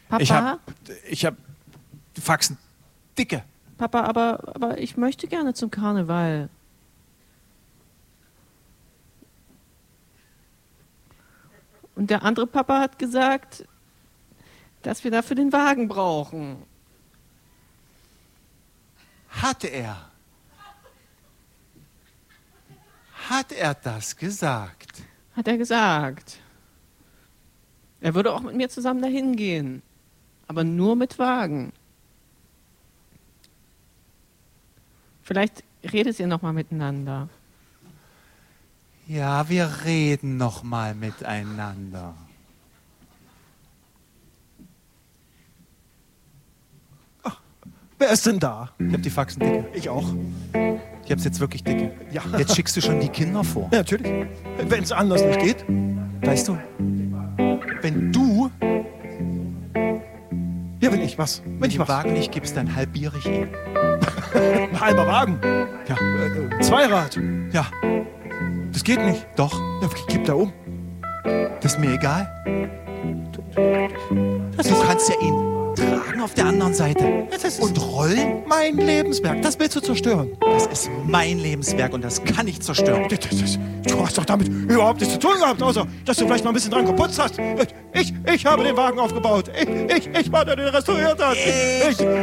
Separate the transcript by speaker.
Speaker 1: Papa?
Speaker 2: Ich hab die Faxen dicke.
Speaker 1: Papa, aber ich möchte gerne zum Karneval. Und der andere Papa hat gesagt, dass wir dafür den Wagen brauchen.
Speaker 2: Hat er? Hat er das gesagt?
Speaker 1: Hat er gesagt. Er würde auch mit mir zusammen dahin gehen. Aber nur mit Wagen. Vielleicht redet ihr noch mal miteinander.
Speaker 2: Ja, wir reden noch mal miteinander.
Speaker 3: Wer ist denn da?
Speaker 2: Ich hab die Faxen dicke.
Speaker 3: Ich auch.
Speaker 2: Ich hab's jetzt wirklich dicke.
Speaker 3: Ja.
Speaker 2: Jetzt schickst du schon die Kinder vor.
Speaker 3: Ja, natürlich. Wenn es anders nicht geht.
Speaker 2: Weißt du, wenn du
Speaker 3: Ja, wenn ich was. Wenn ich
Speaker 2: den
Speaker 3: was.
Speaker 2: Wagen nicht gibst, dann halbiere ich ihn.
Speaker 3: Ein halber Wagen.
Speaker 2: Ja,
Speaker 3: Zweirad.
Speaker 2: ja,
Speaker 3: Das geht nicht.
Speaker 2: doch,
Speaker 3: Ja, kipp da um.
Speaker 2: das ist mir egal.
Speaker 3: Das
Speaker 2: Du
Speaker 3: ist
Speaker 2: kannst ja ihn tragen auf der anderen Seite.
Speaker 3: Das ist-
Speaker 2: Und rollen?
Speaker 3: mein Lebenswerk. Das willst du zerstören.
Speaker 2: Das ist mein Lebenswerk und das kann ich zerstören.
Speaker 3: Du hast doch damit überhaupt nichts zu tun gehabt, außer dass du vielleicht mal ein bisschen dran geputzt hast. Ich habe den Wagen aufgebaut. Ich war der, der den restauriert hat. Ich